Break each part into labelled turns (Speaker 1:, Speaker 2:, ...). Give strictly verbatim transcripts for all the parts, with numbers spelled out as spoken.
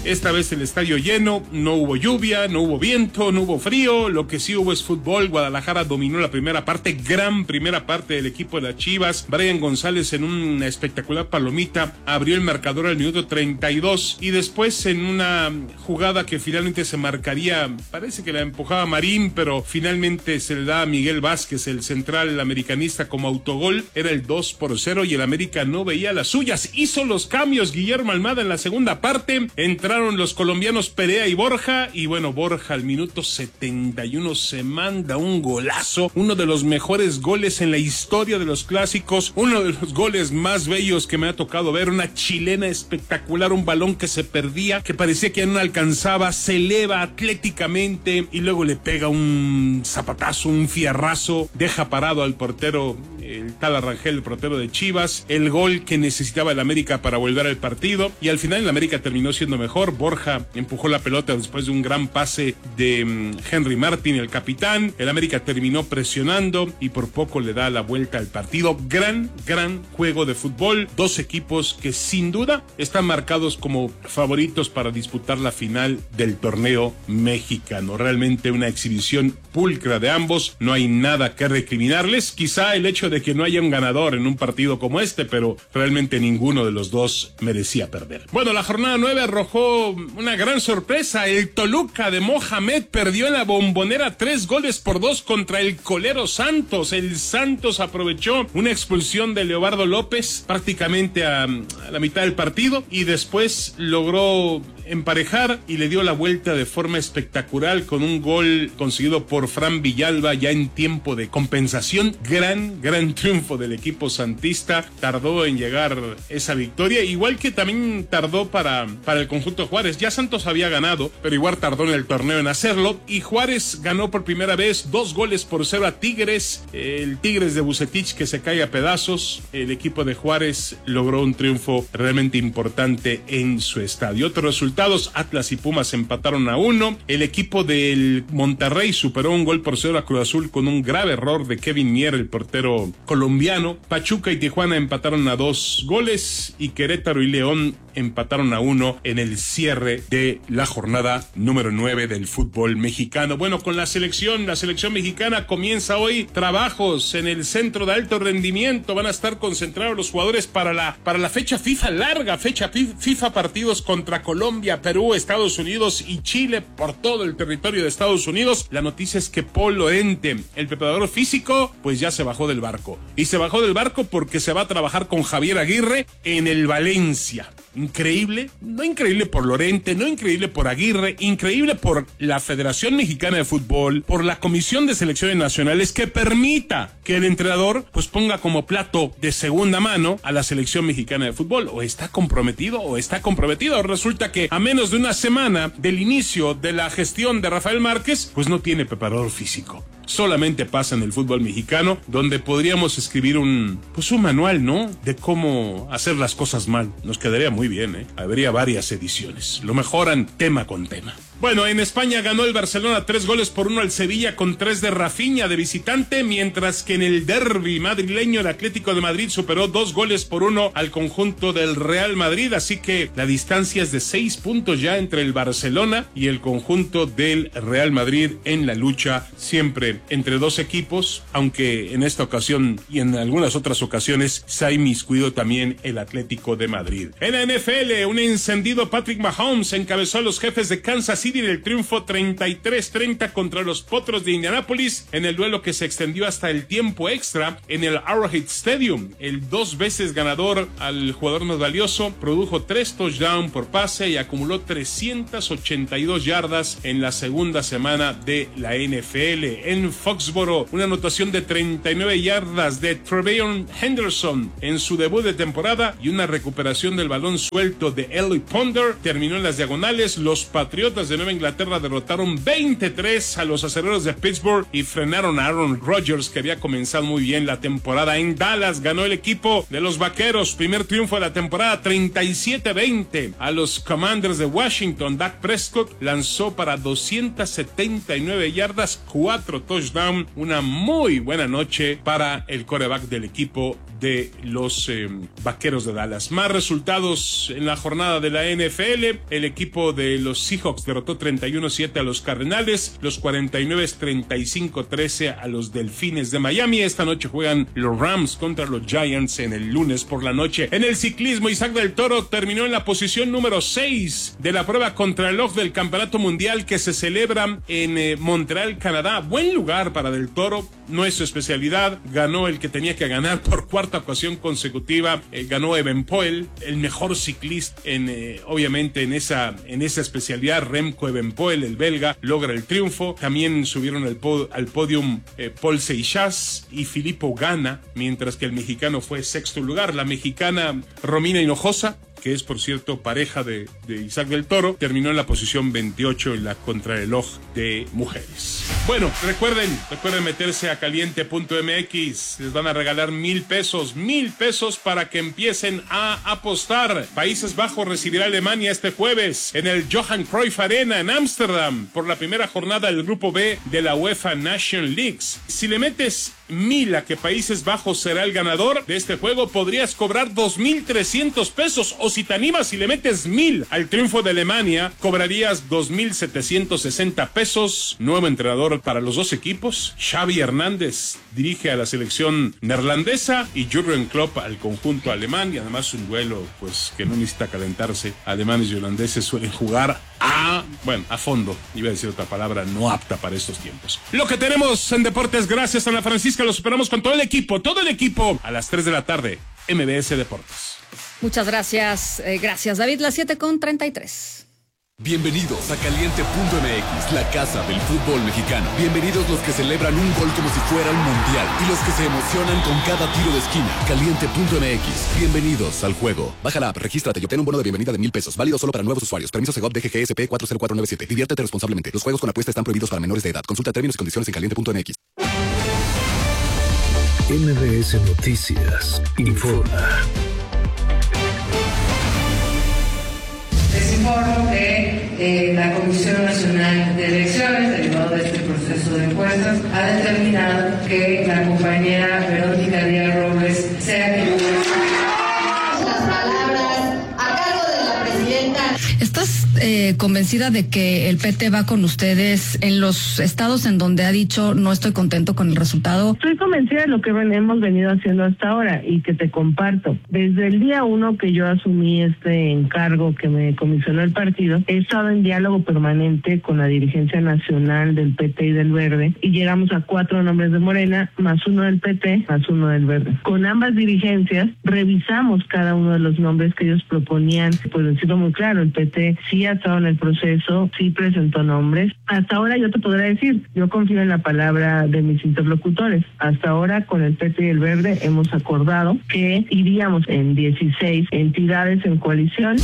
Speaker 1: esta vez el estadio lleno, no hubo lluvia, no hubo viento, no hubo frío, lo que sí hubo es fútbol. Guadalajara dominó la primera parte, gran primera parte del equipo de las Chivas. Brian González en una espectacular palomita abrió el marcador al minuto treinta y dos y después en una jugada que finalmente se marcaría, parece que la empujaba Marín, pero finalmente se le da a Miguel Vázquez, el central americanista, como autogol. Era el dos por cero y el América no veía las suyas. Hizo los cambios Guillermo Almada en la segunda parte, entraron los colombianos Perea y Borja, y bueno, Borja al minuto setenta y uno se manda un golazo, uno de los mejores goles en la historia de los clásicos, uno de los goles más bellos que me ha tocado ver, una chilena espectacular, un balón que se perdía, que parecía que ya no alcanzaba, se eleva atléticamente y luego le pega un zapatazo, un fierrazo, deja parado al portero, el tal Arrangel, el portero de Chivas, el gol que necesitaba el América para volver al partido, y al final el América terminó siendo mejor. Borja empujó la pelota después de un gran pase de um, Henry Martin, el capitán. El América terminó presionando y por poco le da la vuelta al partido. Gran, gran juego de fútbol, dos equipos que sin duda están marcados como favoritos para disputar la final del torneo mexicano. Realmente una exhibición pulcra de ambos, no hay nada que recriminarles, quizá el hecho de que no haya un ganador en un partido como este, pero realmente ninguno de los dos merecía perder. Bueno, la jornada nueve arrojó una gran sorpresa. El Toluca de Mohamed perdió en la Bombonera tres goles por dos contra el Colero Santos. El Santos aprovechó una expulsión de Leobardo López prácticamente a, a la mitad del partido y después logró emparejar y le dio la vuelta de forma espectacular con un gol conseguido por Fran Villalba ya en tiempo de compensación. Gran, gran triunfo del equipo santista. Tardó en llegar esa victoria, igual que también tardó para, para el conjunto de Juárez. Ya Santos había ganado, pero igual tardó en el torneo en hacerlo, y Juárez ganó por primera vez dos goles por cero a Tigres. El Tigres de Vucetich que se cae a pedazos. El equipo de Juárez logró un triunfo realmente importante en su estadio. Otro resultado: Atlas y Pumas empataron a uno. El equipo del Monterrey superó un gol por cero a Cruz Azul con un grave error de Kevin Mier, el portero colombiano. Pachuca y Tijuana empataron a dos goles y Querétaro y León empataron a uno en el cierre de la jornada número nueve del fútbol mexicano. Bueno, con la selección, la selección mexicana comienza hoy trabajos en el centro de alto rendimiento. Van a estar concentrados los jugadores para la, para la fecha FIFA larga, fecha FIFA, partidos contra Colombia, Perú, Estados Unidos y Chile por todo el territorio de Estados Unidos. La noticia es que Paul Lorente, el preparador físico, pues ya se bajó del barco. Y se bajó del barco porque se va a trabajar con Javier Aguirre en el Valencia. Increíble, no increíble por Lorente, no increíble por Aguirre, increíble por la Federación Mexicana de Fútbol, por la Comisión de Selecciones Nacionales, que permita que el entrenador pues ponga como plato de segunda mano a la Selección Mexicana de Fútbol. O está comprometido o está comprometido. Resulta que a menos de una semana del inicio de la gestión de Rafael Márquez, pues no tiene preparador físico. Solamente pasa en el fútbol mexicano, donde podríamos escribir un, pues un manual, ¿no?, de cómo hacer las cosas mal. Nos quedaría muy bien, ¿eh? Habría varias ediciones. Lo mejoran tema con tema. Bueno, en España ganó el Barcelona tres goles por uno al Sevilla con tres de Rafinha de visitante, mientras que en el derbi madrileño el Atlético de Madrid superó dos goles por uno al conjunto del Real Madrid, así que la distancia es de seis puntos ya entre el Barcelona y el conjunto del Real Madrid en la lucha siempre entre dos equipos, aunque en esta ocasión y en algunas otras ocasiones se ha inmiscuido también el Atlético de Madrid. En la N F L, un encendido Patrick Mahomes encabezó a los Jefes de Kansas City en el triunfo treinta y tres treinta contra los Potros de Indianápolis, en el duelo que se extendió hasta el tiempo extra en el Arrowhead Stadium. El dos veces ganador al jugador más valioso produjo tres touchdowns por pase y acumuló trescientas ochenta y dos yardas en la segunda semana de la N F L. En Foxboro, una anotación de treinta y nueve yardas de Trevion Henderson en su debut de temporada y una recuperación del balón suelto de Eli Ponder terminó en las diagonales. Los Patriotas de Nueva Inglaterra derrotaron veintitrés a los Acereros de Pittsburgh y frenaron a Aaron Rodgers, que había comenzado muy bien la temporada. En Dallas ganó el equipo de los Vaqueros, primer triunfo de la temporada, treinta y siete veinte a los Commanders de Washington. Dak Prescott lanzó para doscientas setenta y nueve yardas, cuatro touchdowns, una muy buena noche para el quarterback del equipo de los eh, Vaqueros de Dallas. Más resultados en la jornada de la N F L. El equipo de los Seahawks derrotó treinta y uno a siete a los Cardenales, los cuarenta y nueve treinta y cinco a trece a los Delfines de Miami. Esta noche juegan los Rams contra los Giants en el lunes por la noche. En el ciclismo, Isaac del Toro terminó en la posición número seis de la prueba contrarreloj del Campeonato Mundial que se celebra en eh, Montreal, Canadá. Buen lugar para del Toro, no es su especialidad. Ganó el que tenía que ganar por cuarta ocasión consecutiva. Eh, ganó Evenepoel, el mejor ciclista en, eh, obviamente en esa, en esa especialidad. Remco Evenepoel, el belga, logra el triunfo. También subieron al, pod, al podium eh, Paul Seixas y Filippo Ganna, mientras que el mexicano fue sexto lugar. La mexicana Romina Hinojosa, que es por cierto pareja de, de Isaac del Toro, terminó en la posición veintiocho en la contrarreloj de mujeres. Bueno, recuerden, recuerden meterse a caliente punto m x, les van a regalar mil pesos, mil pesos para que empiecen a apostar. Países Bajos recibirá a Alemania este jueves en el Johan Cruyff Arena en Ámsterdam por la primera jornada del grupo B de la UEFA Nation Leagues. Si le metes mil a que Países Bajos será el ganador de este juego, podrías cobrar dos mil trescientos pesos, o si te animas y le metes mil al triunfo de Alemania, cobrarías dos mil setecientos sesenta pesos. Nuevo entrenador para los dos equipos, Xavi Hernández dirige a la selección neerlandesa y Jürgen Klopp al conjunto alemán, y además un duelo pues que no necesita calentarse. Alemanes y holandeses suelen jugar a, bueno, a fondo, iba a decir otra palabra no apta para estos tiempos. Lo que tenemos en deportes, gracias a Ana Francisca, lo superamos con todo el equipo, todo el equipo, a las tres de la tarde, M B S Deportes.
Speaker 2: Muchas gracias, eh, gracias David, las siete con treinta y tres.
Speaker 3: Bienvenidos a caliente punto m x, la casa del fútbol mexicano. Bienvenidos los que celebran un gol como si fuera un mundial y los que se emocionan con cada tiro de esquina. caliente punto m x, bienvenidos al juego. Baja la app, regístrate y obtén un bono de bienvenida de mil pesos, válido solo para nuevos usuarios. Permiso Segov D G G S P cuatro cero cuatro nueve siete. Diviértete responsablemente. Los juegos con apuesta están prohibidos para menores de edad. Consulta términos y condiciones en caliente punto m x.
Speaker 4: M B S Noticias informa.
Speaker 5: Les informo que eh, la Comisión Nacional de Elecciones, derivado de este proceso de encuestas, ha determinado que la compañera Verónica Díaz Robles sea quien...
Speaker 6: Las palabras a cargo de la presidenta.
Speaker 2: ¿Estás eh, convencida de que el P T va con ustedes en los estados en donde ha dicho no estoy contento con el resultado?
Speaker 7: Estoy convencida de lo que hemos venido haciendo hasta ahora y que te comparto. Desde el día uno que yo asumí este encargo que me comisionó el partido, he estado en diálogo permanente con la dirigencia nacional del P T y del Verde y llegamos a cuatro nombres de Morena, más uno del P T, más uno del Verde. Con ambas dirigencias revisamos cada uno de los nombres que ellos proponían, pues decirlo muy claro, el P T sí ha estado en el proceso, sí presentó nombres. Hasta ahora yo te podré decir, yo confío en la palabra de mis interlocutores. Hasta ahora con el P T y el Verde hemos acordado que iríamos en dieciséis entidades en coalición.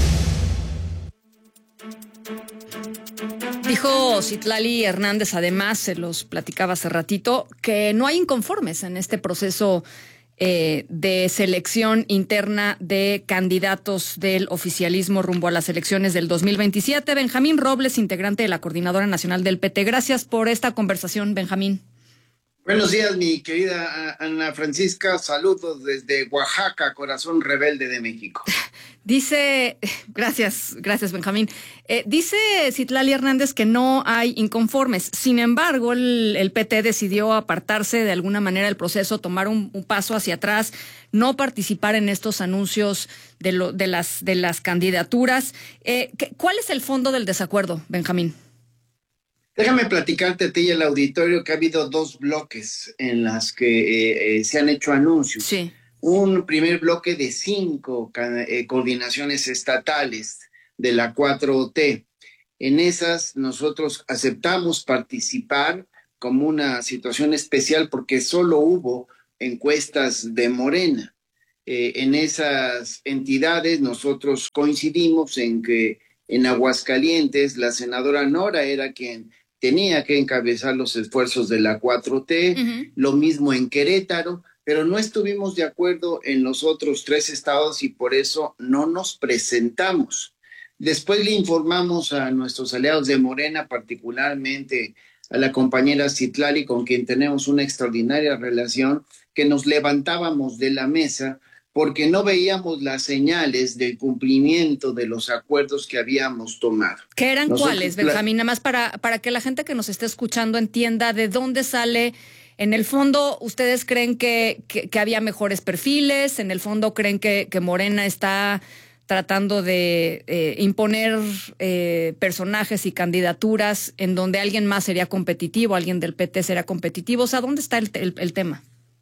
Speaker 2: Dijo Citlali Hernández, además, se los platicaba hace ratito, que no hay inconformes en este proceso Eh, de selección interna de candidatos del oficialismo rumbo a las elecciones del dos mil veintisiete. Benjamín Robles, integrante de la Coordinadora Nacional del P T. Gracias por esta conversación, Benjamín.
Speaker 8: Buenos días, mi querida Ana Francisca. Saludos desde Oaxaca, corazón rebelde de México.
Speaker 2: Dice, gracias, gracias Benjamín. Eh, dice Citlali Hernández que no hay inconformes. Sin embargo, el, el P T decidió apartarse de alguna manera del proceso, tomar un, un paso hacia atrás, no participar en estos anuncios de, lo, de, las, de las candidaturas. Eh, ¿Cuál es el fondo del desacuerdo, Benjamín?
Speaker 8: Déjame platicarte a ti y al auditorio que ha habido dos bloques en las que eh, eh, se han hecho anuncios.
Speaker 2: Sí.
Speaker 8: Un primer bloque de cinco eh, coordinaciones estatales de la cuatro T. En esas nosotros aceptamos participar como una situación especial porque solo hubo encuestas de Morena. Eh, en esas entidades nosotros coincidimos en que en Aguascalientes la senadora Nora era quien tenía que encabezar los esfuerzos de la cuatro T, uh-huh. Lo mismo en Querétaro, pero no estuvimos de acuerdo en los otros tres estados y por eso no nos presentamos. Después le informamos a nuestros aliados de Morena, particularmente a la compañera Citlali, con quien tenemos una extraordinaria relación, que nos levantábamos de la mesa porque no veíamos las señales del cumplimiento de los acuerdos que habíamos tomado.
Speaker 2: ¿Qué eran
Speaker 8: Nosotros,
Speaker 2: cuáles, Benjamín? Nada más para, para que la gente que nos esté escuchando entienda de dónde sale. En el fondo, ¿ustedes creen que, que, que había mejores perfiles? ¿En el fondo creen que, que Morena está tratando de eh, imponer eh, personajes y candidaturas en donde alguien más sería competitivo, alguien del P T sería competitivo? O sea, ¿dónde está el, el, el tema?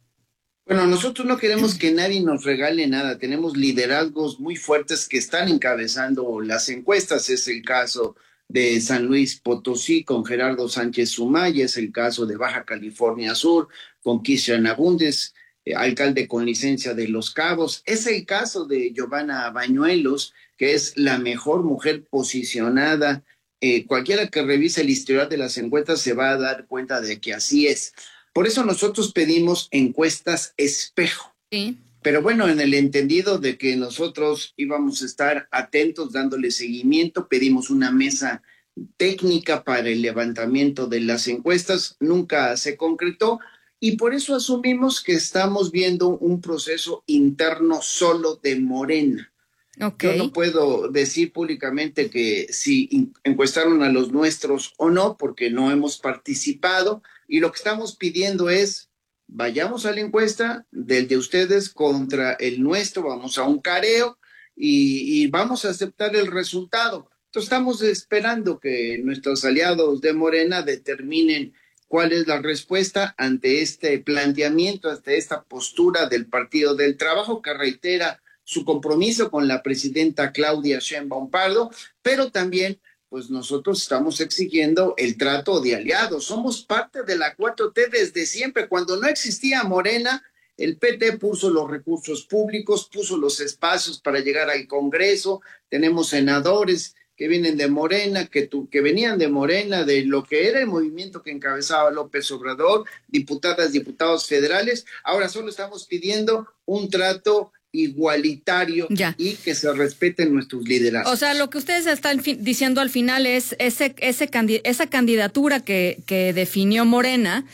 Speaker 8: Bueno, nosotros no queremos que nadie nos regale nada. Tenemos liderazgos muy fuertes que están encabezando las encuestas. Es el caso de San Luis Potosí con Gerardo Sánchez Sumaya, es el caso de Baja California Sur con Cristian Agúndez, eh, alcalde con licencia de Los Cabos. Es el caso de Giovanna Bañuelos, que es la mejor mujer posicionada. Eh, cualquiera que revise el historial de las encuestas se va a dar cuenta de que así es. Por eso nosotros pedimos encuestas espejo.
Speaker 2: Sí.
Speaker 8: Pero bueno, en el entendido de que nosotros íbamos a estar atentos, dándole seguimiento, pedimos una mesa técnica para el levantamiento de las encuestas, nunca se concretó y por eso asumimos que estamos viendo un proceso interno solo de Morena. Okay. Yo no puedo decir públicamente que si encuestaron a los nuestros o no, porque no hemos participado, y lo que estamos pidiendo es, vayamos a la encuesta del de ustedes contra el nuestro, vamos a un careo y, y vamos a aceptar el resultado. Entonces estamos esperando que nuestros aliados de Morena determinen cuál es la respuesta ante este planteamiento, ante esta postura del Partido del Trabajo, que reitera su compromiso con la presidenta Claudia Sheinbaum Pardo, pero también pues nosotros estamos exigiendo el trato de aliados. Somos parte de la cuatro T desde siempre. Cuando no existía Morena, el P T puso los recursos públicos, puso los espacios para llegar al Congreso. Tenemos senadores que vienen de Morena, que, tu, que venían de Morena, de lo que era el movimiento que encabezaba López Obrador, diputadas, diputados federales. Ahora solo estamos pidiendo un trato igualitario ya. Y que se respeten nuestros liderazgos.
Speaker 2: O sea, lo que ustedes están fin- diciendo al final es ese, ese candi- esa candidatura que, que definió Morena,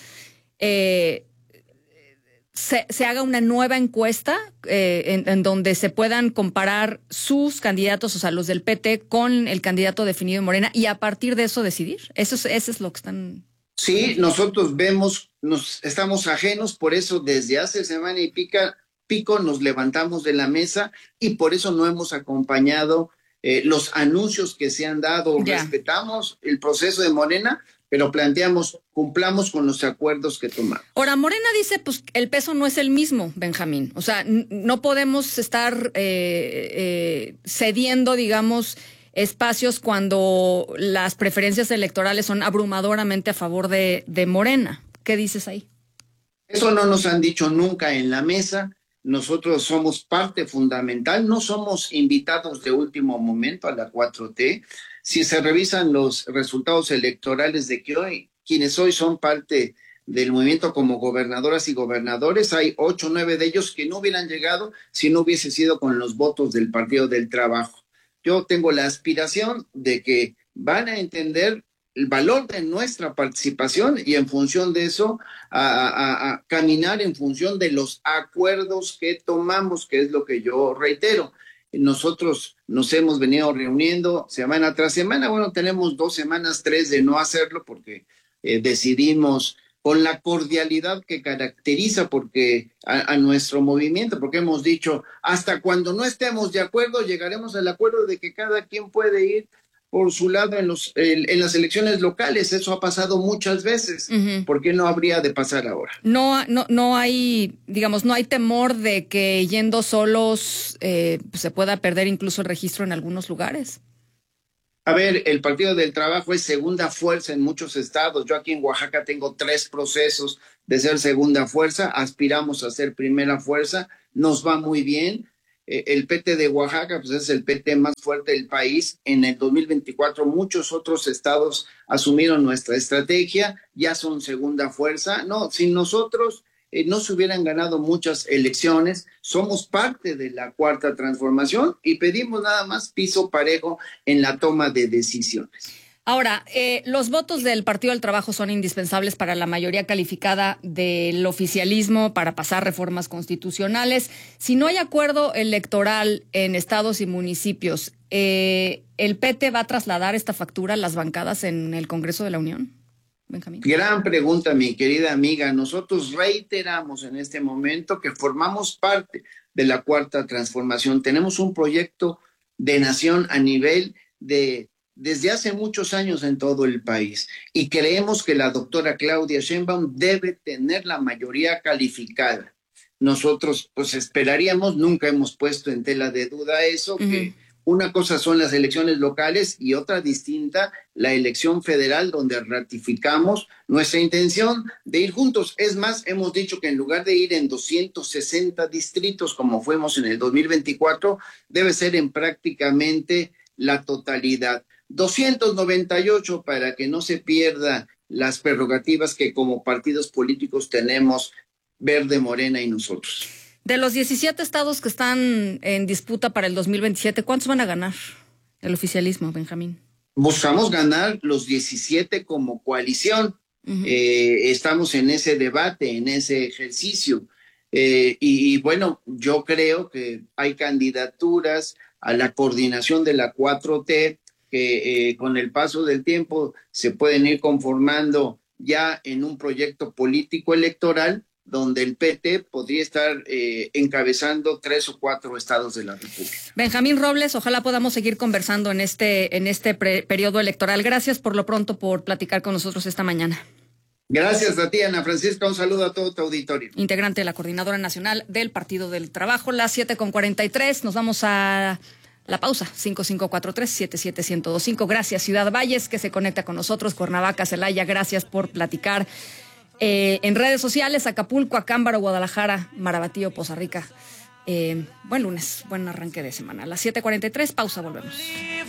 Speaker 2: eh, se, se haga una nueva encuesta eh, en, en donde se puedan comparar sus candidatos, o sea, los del P T, con el candidato definido en Morena y a partir de eso decidir. Eso es, eso es lo que están...
Speaker 8: Sí, nosotros vemos, nos estamos ajenos, por eso desde hace semana y pica pico nos levantamos de la mesa y por eso no hemos acompañado eh, los anuncios que se han dado. Yeah. Respetamos el proceso de Morena, pero planteamos, cumplamos con los acuerdos que tomamos.
Speaker 2: Ahora, Morena dice, pues, el peso no es el mismo, Benjamín. O sea, n- no podemos estar eh, eh, cediendo, digamos, espacios cuando las preferencias electorales son abrumadoramente a favor de, de Morena. ¿Qué dices ahí?
Speaker 8: Eso no nos han dicho nunca en la mesa. Nosotros somos parte fundamental, no somos invitados de último momento a la cuatro T. Si se revisan los resultados electorales de que hoy, quienes hoy son parte del movimiento como gobernadoras y gobernadores, hay ocho o nueve de ellos que no hubieran llegado si no hubiese sido con los votos del Partido del Trabajo. Yo tengo la aspiración de que van a entender el valor de nuestra participación y en función de eso a, a, a caminar en función de los acuerdos que tomamos, que es lo que yo reitero. Nosotros nos hemos venido reuniendo semana tras semana. Bueno, tenemos dos semanas, tres de no hacerlo porque eh, decidimos con la cordialidad que caracteriza porque a, a nuestro movimiento, porque hemos dicho hasta cuando no estemos de acuerdo llegaremos al acuerdo de que cada quien puede ir por su lado en, los, en, en las elecciones locales. Eso ha pasado muchas veces. Uh-huh. ¿Por qué no habría de pasar ahora?
Speaker 2: No, no, no hay, digamos, no hay temor de que yendo solos eh, pues se pueda perder incluso el registro en algunos lugares.
Speaker 8: A ver, el Partido del Trabajo es segunda fuerza en muchos estados. Yo aquí en Oaxaca tengo tres procesos de ser segunda fuerza. Aspiramos a ser primera fuerza. Nos va muy bien. El P T de Oaxaca pues es el P T más fuerte del país. En el dos mil veinticuatro muchos otros estados asumieron nuestra estrategia, ya son segunda fuerza. No, sin nosotros eh, no se hubieran ganado muchas elecciones. Somos parte de la cuarta transformación y pedimos nada más piso parejo en la toma de decisiones.
Speaker 2: Ahora, eh, los votos del Partido del Trabajo son indispensables para la mayoría calificada del oficialismo para pasar reformas constitucionales. Si no hay acuerdo electoral en estados y municipios, eh, ¿el P T va a trasladar esta factura a las bancadas en el Congreso de la Unión? Benjamín.
Speaker 8: Gran pregunta, mi querida amiga. Nosotros reiteramos en este momento que formamos parte de la Cuarta Transformación. Tenemos un proyecto de nación a nivel de desde hace muchos años en todo el país y creemos que la doctora Claudia Sheinbaum debe tener la mayoría calificada. Nosotros pues esperaríamos, nunca hemos puesto en tela de duda eso, uh-huh. que una cosa son las elecciones locales y otra distinta, la elección federal, donde ratificamos nuestra intención de ir juntos. Es más, hemos dicho que en lugar de ir en doscientos sesenta distritos, como fuimos en el dos mil veinticuatro, debe ser en prácticamente la totalidad. doscientos noventa y ocho para que no se pierdan las prerrogativas que como partidos políticos tenemos Verde, Morena y nosotros.
Speaker 2: De los diecisiete estados que están en disputa para el dos mil veintisiete, ¿cuántos van a ganar el oficialismo, Benjamín?
Speaker 8: Buscamos ganar los diecisiete como coalición. Uh-huh. Eh, estamos en ese debate, en ese ejercicio. Eh, y, y bueno, yo creo que hay candidaturas a la coordinación de la cuatro T que eh, con el paso del tiempo se pueden ir conformando ya en un proyecto político electoral donde el P T podría estar eh, encabezando tres o cuatro estados de la República.
Speaker 2: Benjamín Robles, ojalá podamos seguir conversando en este, en este pre- periodo electoral. Gracias por lo pronto por platicar con nosotros esta mañana.
Speaker 8: Gracias a ti, Ana Francisca. Un saludo a todo tu auditorio.
Speaker 2: Integrante de la Coordinadora Nacional del Partido del Trabajo, las siete con cuarenta y tres. Nos vamos a la pausa, cinco cinco cuatro tres, siete siete uno cero dos cinco. Gracias, Ciudad Valles, que se conecta con nosotros. Cuernavaca, Celaya, gracias por platicar. Eh, en redes sociales, Acapulco, Acámbaro, Guadalajara, Marabatío, Poza Rica. Eh, buen lunes, buen arranque de semana. A las siete cuarenta y tres, pausa, volvemos.